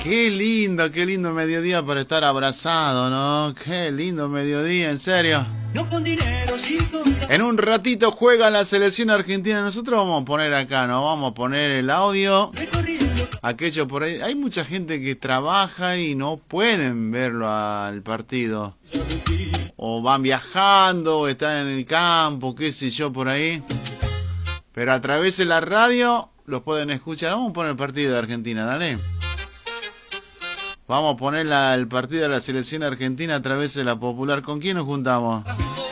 qué lindo mediodía para estar abrazado, ¿no? Qué lindo mediodía, en serio. En un ratito juega la selección argentina. Nosotros vamos a poner acá, ¿no? Vamos a poner el audio. Aquello por ahí. Hay mucha gente que trabaja y no pueden verlo al partido. O van viajando, o están en el campo, qué sé yo, por ahí. Pero a través de la radio los pueden escuchar. Vamos a poner el partido de Argentina, dale. Vamos a poner el partido de la selección argentina a través de la Popular. ¿Con quién nos juntamos?